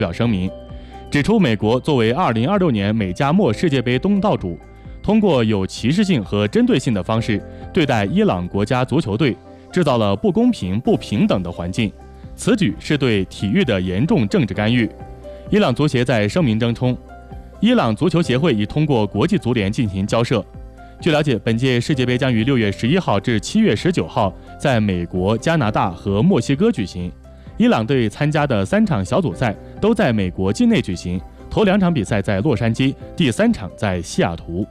表声明，指出美国作为2026年美加墨世界杯东道主，通过有歧视性和针对性的方式对待伊朗国家足球队，制造了不公平、不平等的环境。此举是对体育的严重政治干预。伊朗足协在声明中称，伊朗足球协会已通过国际足联进行交涉。据了解，本届世界杯将于6月11号至7月19号在美国、加拿大和墨西哥举行。伊朗队参加的3场小组赛都在美国境内举行，头2场比赛在洛杉矶，第3场在西雅图。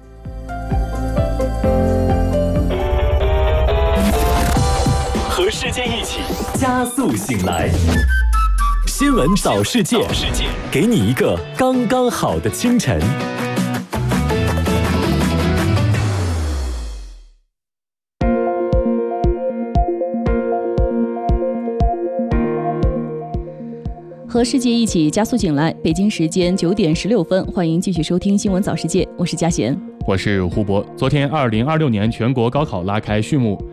和世界一起加速醒来，新闻早世界，给你一个刚刚好的清晨。 和世界一起加速醒来，北京时间9点16分，欢迎继续收听新闻早世界，我是佳贤， 我是胡博。昨天2026年全国高考拉开序幕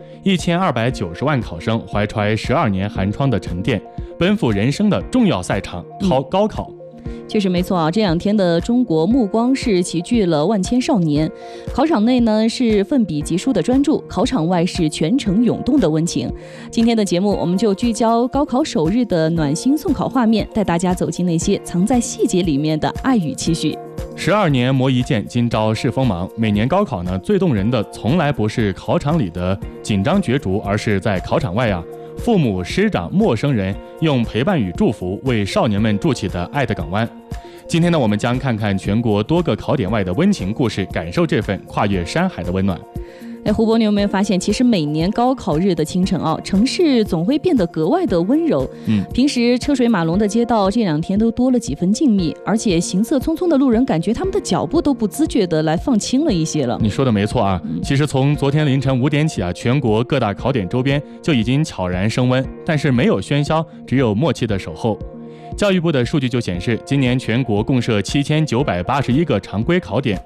，1290万考生怀揣12年寒窗的沉淀，奔赴人生的重要赛场高考。 确实没错啊，这2天的中国目光是齐聚了万千少年。考场内呢是奋笔疾书的专注，考场外是全城涌动的温情。今天的节目我们就聚焦高考首日的暖心送考画面，带大家走进那些藏在细节里面的爱与期许。 12年磨一剑，今朝试锋芒。每年高考呢，最动人的从来不是考场里的紧张角逐，而是在考场外啊，父母、师长、陌生人用陪伴与祝福为少年们筑起的爱的港湾。今天呢，我们将看看全国多个考点外的温情故事，感受这份跨越山海的温暖。 胡博，你有没有发现，其实每年高考日的清晨啊，城市总会变得格外的温柔。平时车水马龙的街道，这2天都多了几分静谧，而且行色匆匆的路人，感觉他们的脚步都不自觉的来放轻了一些了。 你说的没错啊，其实从昨天凌晨5点起啊，全国各大考点周边就已经悄然升温，但是没有喧嚣，只有默契的守候。教育部的数据就显示，今年全国共设7981个常规考点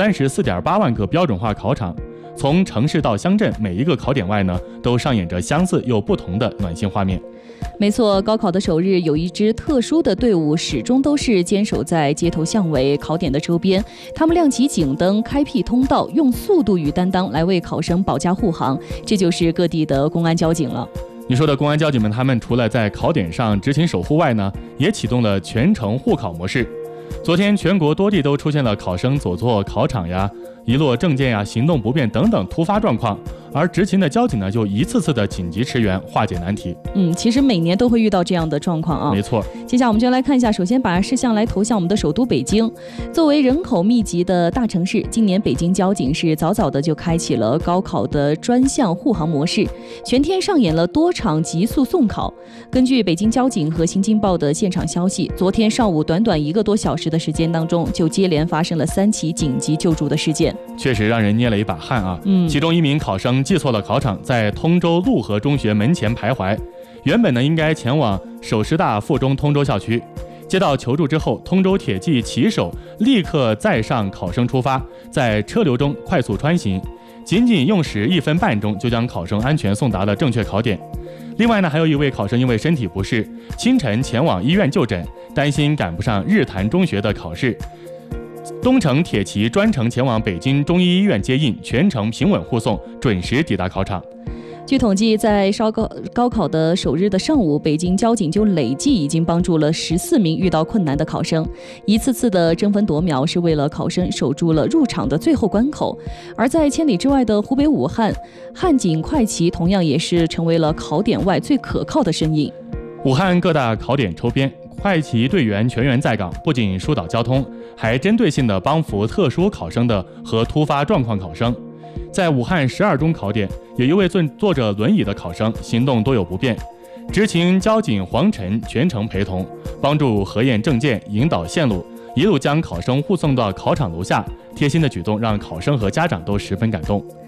，34.8万个标准化考场。从城市到乡镇，每一个考点外呢，都上演着相似又不同的暖心画面。 没错，高考的首日有一支特殊的队伍，始终都是坚守在街头巷尾、考点的周边。他们亮起警灯，开辟通道，用速度与担当来为考生保驾护航。这就是各地的公安交警了。 你说的公安交警们，他们除了在考点上执勤守护外呢，也启动了全程护考模式。昨天全国多地都出现了考生走错考场呀、遗落证件呀、行动不便等等突发状况，而执勤的交警呢，就一次次的紧急驰援，化解难题。 其实每年都会遇到这样的状况啊。 没错。 接下来我们就来看一下，首先把视线来投向我们的首都北京。作为人口密集的大城市，今年北京交警是早早的就开启了高考的专项护航模式，全天上演了多场急速送考。根据北京交警和新京报的现场消息，昨天上午短短1个多小时的时间当中，就接连发生了3起紧急救助的事件， 确实让人捏了一把汗啊。其中1名考生记错了考场，在通州陆河中学门前徘徊，原本呢应该前往首师大附中通州校区。接到求助之后，通州铁骑骑手立刻载上考生出发，在车流中快速穿行，仅用时1分半钟就将考生安全送达了正确考点。另外呢，还有1位考生因为身体不适，清晨前往医院就诊，担心赶不上日坛中学的考试，东城铁骑专程前往北京中医医院接应，全程平稳护送，准时抵达考场。 据统计，在高考的首日的上午，北京交警就累计已经帮助了14名遇到困难的考生，一次次的争分夺秒，是为了考生守住了入场的最后关口。而在千里之外的湖北武汉，汉警快骑同样也是成为了考点外最可靠的身影。 武汉各大考点周边，快骑队员全员在岗，不仅疏导交通，还针对性的帮扶特殊考生的和突发状况考生。在武汉12中考点，有1位坐着轮椅的考生行动多有不便，执勤交警黄晨全程陪同，帮助核验证件，引导线路，一路将考生护送到考场楼下。贴心的举动让考生和家长都十分感动。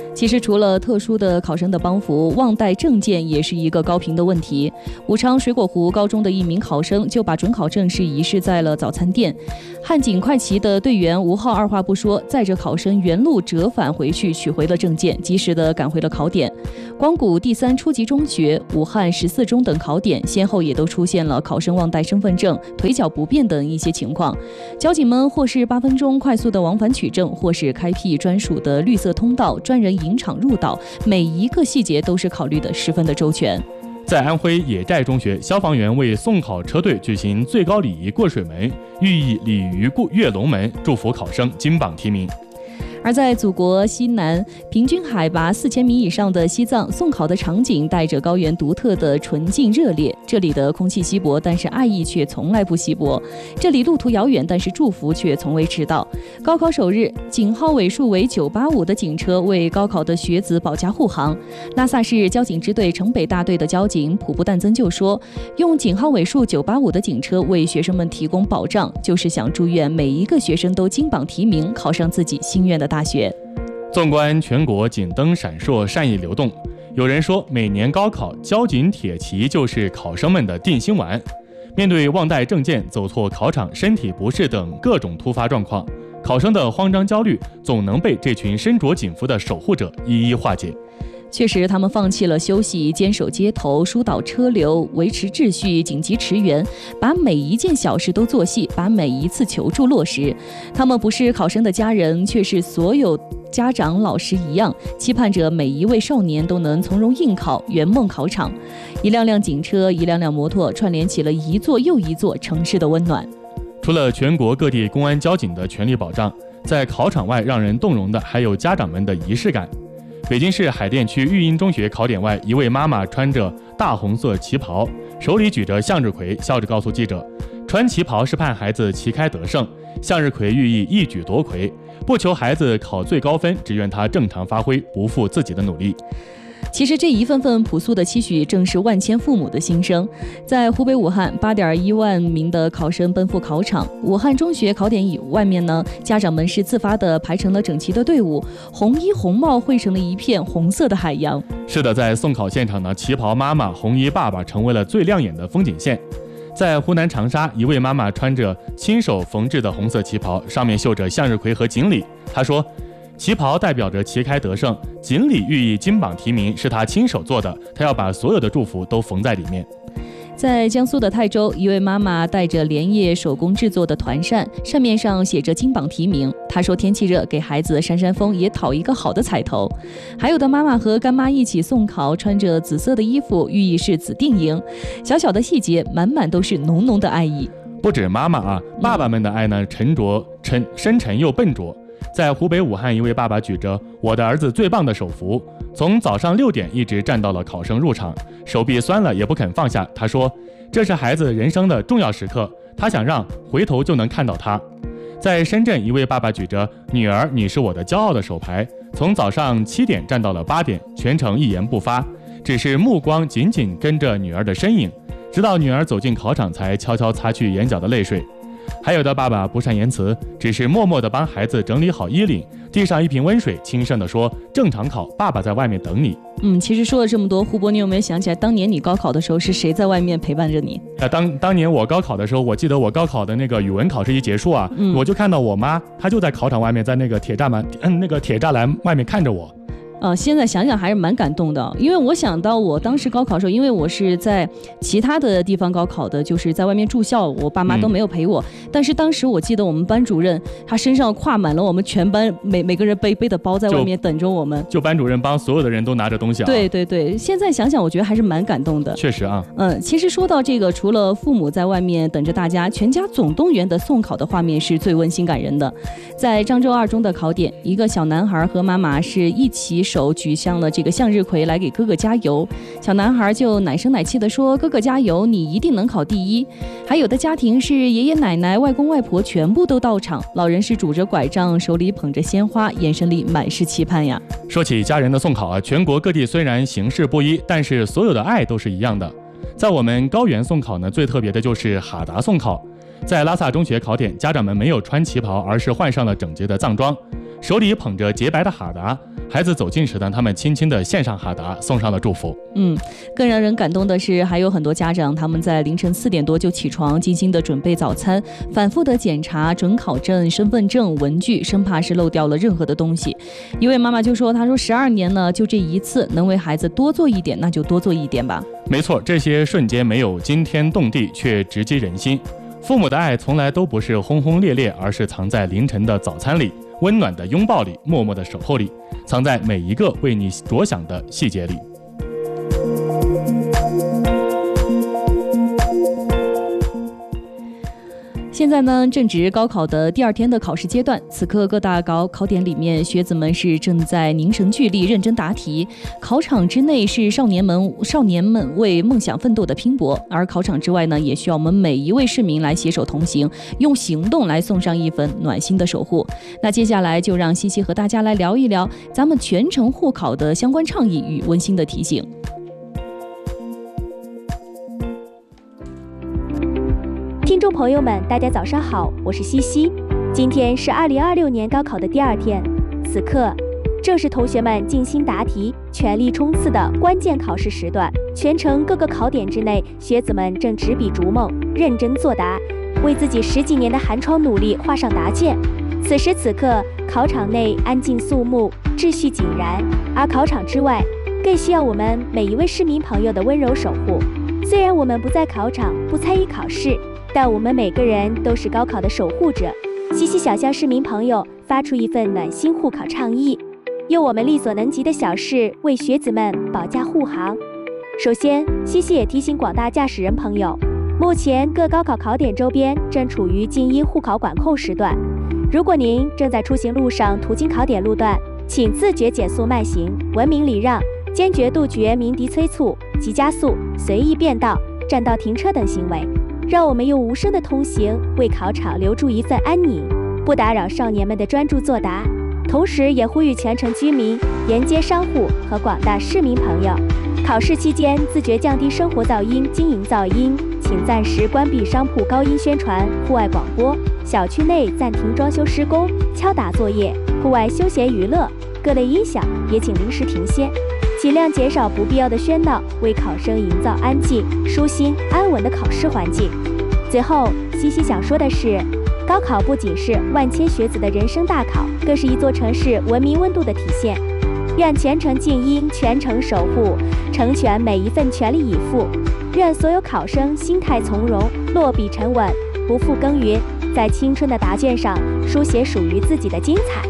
其实除了特殊的考生的帮扶，忘带证件也是一个高频的问题。武昌水果湖高中的一名考生就把准考证是遗失在了早餐店，汉警快骑的队员吴浩二话不说，载着考生原路折返回去取回了证件，及时的赶回了考点。光谷第3初级中学、武汉14中等考点先后也都出现了考生忘带身份证、腿脚不便等一些情况。交警们或是8分钟快速的往返取证，或是开辟专属的绿色通道，专人引场入岛，每一个细节都是考虑的十分的周全。 在安徽野寨中学，消防员为送考车队举行最高礼仪过水门，寓意鲤鱼跃龙门，祝福考生金榜题名。 而在祖国西南平均海拔4000米以上的西藏，送考的场景带着高原独特的纯净热烈。这里的空气稀薄，但是爱意却从来不稀薄。这里路途遥远，但是祝福却从未迟到。高考首日，警号尾数为985的警车为高考的学子保驾护航。拉萨市交警支队城北大队的交警普布旦增就说，用警号尾数985的警车为学生们提供保障，就是想祝愿每一个学生都金榜题名，考上自己心愿的大学。 纵观全国警灯闪烁，善意流动，有人说每年高考交警铁骑就是考生们的定心丸。面对忘带证件、走错考场、身体不适等各种突发状况，考生的慌张焦虑总能被这群身着警服的守护者一一化解。 确实，他们放弃了休息，坚守街头，疏导车流，维持秩序，紧急驰援，把每一件小事都做细，把每一次求助落实。他们不是考生的家人，却是所有家长、老师一样，期盼着每一位少年都能从容应考，圆梦考场。一辆辆警车，一辆辆摩托，串联起了一座又一座城市的温暖。 除了全国各地公安交警的全力保障，在考场外让人动容的还有家长们的仪式感。北京市海淀区育英中学考点外，一位妈妈穿着大红色旗袍，手里举着向日葵，笑着告诉记者，穿旗袍是盼孩子旗开得胜，向日葵寓意一举夺魁，不求孩子考最高分，只愿他正常发挥，不负自己的努力。 其实这一份份朴素的期许，正是万千父母的心声。在湖北武汉，8.1万名的考生奔赴考场。武汉中学考点以外面呢，家长们是自发地排成了整齐的队伍，红衣红帽汇成了一片红色的海洋。 是的，在送考现场呢，旗袍妈妈、红衣爸爸成为了最亮眼的风景线。在湖南长沙，一位妈妈穿着亲手缝制的红色旗袍，上面绣着向日葵和锦鲤。她说，旗袍代表着旗开得胜，锦鲤寓意金榜题名，是他亲手做的，他要把所有的祝福都缝在里面。 在江苏的泰州，一位妈妈带着连夜手工制作的团扇，扇面上写着金榜题名。她说天气热，给孩子扇扇风，也讨一个好的彩头。还有的妈妈和干妈一起送考，穿着紫色的衣服，寓意是子弟赢。小小的细节，满满都是浓浓的爱意。 不止妈妈啊，爸爸们的爱呢，深沉又笨拙。在湖北武汉，一位爸爸举着我的儿子最棒的手幅，从早上6点一直站到了考生入场，手臂酸了也不肯放下。他说，这是孩子人生的重要时刻，他想让回头就能看到他。在深圳，一位爸爸举着女儿你是我的骄傲的手牌，从早上7点站到了8点，全程一言不发，只是目光紧紧跟着女儿的身影，直到女儿走进考场才悄悄擦去眼角的泪水。还有的爸爸不善言辞，只是默默地帮孩子整理好衣领，递上一瓶温水，轻声地说，正常考，爸爸在外面等你。 其实说了这么多，胡博，你有没有想起来当年你高考的时候是谁在外面陪伴着你？ 当年我高考的时候，我记得我高考的那个语文考试一结束啊，我就看到我妈，她就在考场外面，在那个铁栅栏外面看着我。 现在想想还是蛮感动的，因为我想到我当时高考的时候，因为我是在其他的地方高考的，就是在外面住校，我爸妈都没有陪我。但是当时我记得我们班主任他身上挎满了我们全班每个人背的包，在外面等着我们。 就班主任帮所有的人都拿着东西啊。 对对对，现在想想我觉得还是蛮感动的。 确实啊。 其实说到这个，除了父母在外面等着大家，全家总动员的送考的画面是最温馨感人的。在漳州2中的考点，一个小男孩和妈妈是一起手举向了这个向日葵来给哥哥加油，小男孩就奶声奶气地说，哥哥加油，你一定能考第1。还有的家庭是爷爷奶奶、外公外婆全部都到场，老人是拄着拐杖，手里捧着鲜花，眼神里满是期盼呀。 说起家人的送考啊，全国各地虽然形式不一，但是所有的爱都是一样的。在我们高原送考呢，最特别的就是哈达送考。在拉萨中学考点，家长们没有穿旗袍，而是换上了整洁的藏装。 手里捧着洁白的哈达。孩子走近时呢，他们轻轻地献上哈达，送上了祝福。 更让人感动的是，还有很多家长他们在凌晨4点多就起床，精心地准备早餐，反复地检查准考证、身份证、文具，生怕是漏掉了任何的东西。一位妈妈就说：“她说12年呢，就这一次，能为孩子多做一点，那就多做一点吧。” 没错，这些瞬间没有惊天动地，却直击人心。父母的爱从来都不是轰轰烈烈，而是藏在凌晨的早餐里，温暖的拥抱里，默默的守候里，藏在每一个为你着想的细节里。 现在呢，正值高考的第2天的考试阶段，此刻各大考点里面，学子们是正在凝神聚力，认真答题。考场之内是少年们为梦想奋斗的拼搏，而考场之外呢，也需要我们每一位市民来携手同行，用行动来送上一份暖心的守护。那接下来就让西西和大家来聊一聊咱们全程护考的相关倡议与温馨的提醒。 听众朋友们，大家早上好，我是西西。今天是2026年高考的第2天，此刻正是同学们静心答题、全力冲刺的关键考试时段。全程各个考点之内，学子们正执笔逐梦，认真作答，为自己10几年的寒窗努力画上答卷。此时此刻，考场内安静肃穆，秩序井然，而考场之外，更需要我们每一位市民朋友的温柔守护。虽然我们不在考场，不参与考试，但我们每个人都是高考的守护者。西西想向市民朋友发出一份暖心护考倡议，用我们力所能及的小事为学子们保驾护航。首先，西西也提醒广大驾驶人朋友，目前各高考考点周边正处于静音护考管控时段。如果您正在出行路上途经考点路段，请自觉减速慢行，文明礼让，坚决杜绝鸣笛催促、急加速、随意变道、占道停车等行为。让我们用无声的通行为考场留住一份安宁，不打扰少年们的专注作答。同时也呼吁全城居民、沿街商户和广大市民朋友，考试期间自觉降低生活噪音、经营噪音，请暂时关闭商铺高音宣传、户外广播，小区内暂停装修施工、敲打作业，户外休闲娱乐各类音响也请临时停歇，尽量减少不必要的喧闹，为考生营造安静、舒心、安稳的考试环境。最后，西西想说的是，高考不仅是万千学子的人生大考，更是一座城市文明温度的体现。愿全程静音，全程守护，成全每一份全力以赴。愿所有考生心态从容，落笔沉稳，不负耕耘，在青春的答卷上书写属于自己的精彩。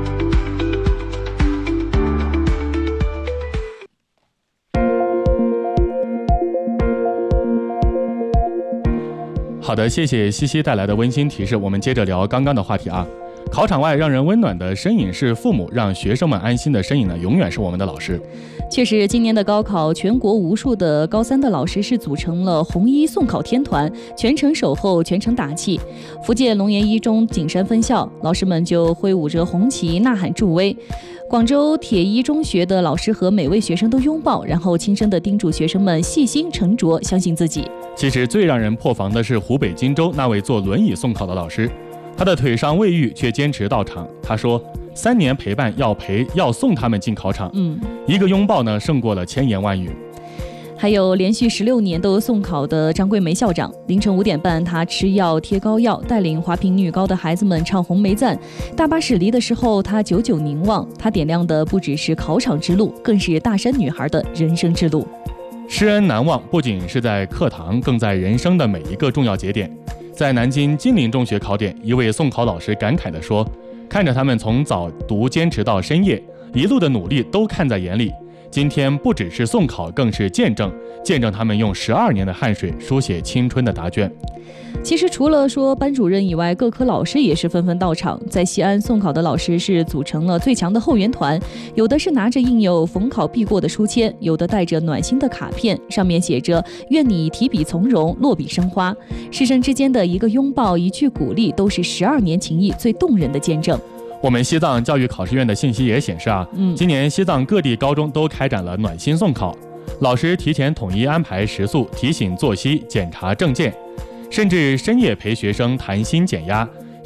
好的，谢谢西西带来的温馨提示。我们接着聊刚刚的话题啊。考场外让人温暖的身影是父母，让学生们安心的身影呢，永远是我们的老师。 确实，今年的高考，全国无数的高3的老师是组成了红衣送考天团，全程守候，全程打气。福建龙岩一中景山分校老师们就挥舞着红旗，呐喊助威。广州铁一中学的老师和每位学生都拥抱，然后轻声地叮嘱学生们细心沉着，相信自己。 其实最让人破防的是湖北荆州那位坐轮椅送考的老师，他的腿伤未愈却坚持到场。他说3年陪伴要送他们进考场，一个拥抱呢胜过了千言万语。 还有连续16年都送考的张桂梅校长，凌晨5点半，她吃药贴膏药，带领华坪女高的孩子们唱红梅赞。大巴驶离的时候，她久久凝望，她点亮的不只是考场之路，更是大山女孩的人生之路。 师恩难忘，不仅是在课堂，更在人生的每一个重要节点。在南京金陵中学考点，一位送考老师感慨地说，看着他们从早读坚持到深夜，一路的努力都看在眼里。今天不只是送考，更是见证他们用12年的汗水书写青春的答卷。 其实除了说班主任以外，各科老师也是纷纷到场。在西安送考的老师是组成了最强的后援团，有的是拿着印有逢考必过的书签，有的带着暖心的卡片，上面写着愿你提笔从容，落笔生花。师生之间的一个拥抱，一句鼓励，都是12年情谊最动人的见证。 我们西藏教育考试院的信息也显示今年西藏各地高中都开展了暖心送考，老师提前统一安排食宿，提醒作息，检查证件，甚至深夜陪学生谈心减压。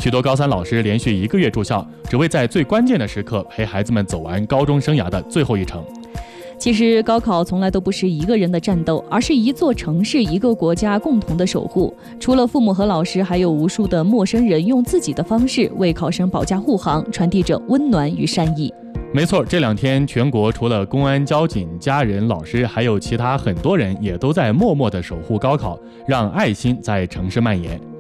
许多高三老师连续1个月住校，只为在最关键的时刻陪孩子们走完高中生涯的最后一程。 其实高考从来都不是一个人的战斗，而是一座城市、一个国家共同的守护。除了父母和老师，还有无数的陌生人用自己的方式为考生保驾护航，传递着温暖与善意。 没错，这2天全国除了公安、交警、家人、老师，还有其他很多人也都在默默地守护高考，让爱心在城市蔓延。